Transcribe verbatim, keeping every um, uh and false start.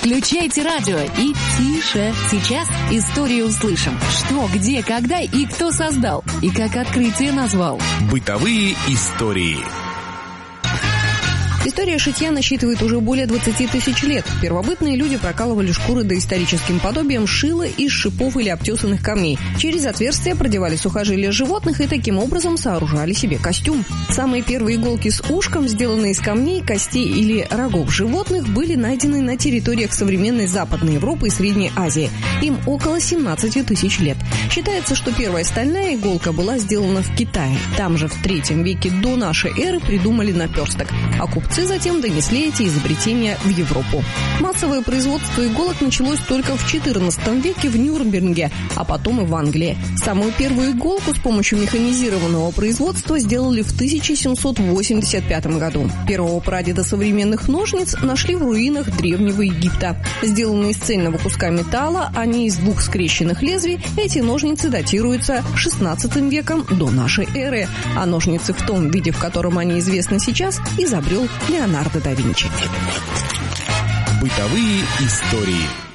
Включайте радио и тише. Сейчас историю услышим. Что, где, когда и кто создал. И как открытие назвал. Бытовые истории. История шитья насчитывает уже более двадцати тысяч лет. Первобытные люди прокалывали шкуры доисторическим подобием шила из шипов или обтесанных камней. Через отверстия продевали сухожилия животных и таким образом сооружали себе костюм. Самые первые иголки с ушком, сделанные из камней, костей или рогов животных, были найдены на территориях современной Западной Европы и Средней Азии. Им около семнадцати тысяч лет. Считается, что первая стальная иголка была сделана в Китае. Там же в третьем веке до нашей эры придумали наперсток. А купцы затем донесли эти изобретения в Европу. Массовое производство иголок началось только в четырнадцатом веке в Нюрнберге, а потом и в Англии. Самую первую иголку с помощью механизированного производства сделали в тысяча семьсот восемьдесят пятом году. Первого прадеда современных ножниц нашли в руинах Древнего Египта. Сделанные из цельного куска металла, а не из двух скрещенных лезвий, эти ножницы датируются шестнадцатым веком до нашей эры. А ножницы в том виде, в котором они известны сейчас, изобрел Леонардо да Винчи. Бытовые истории.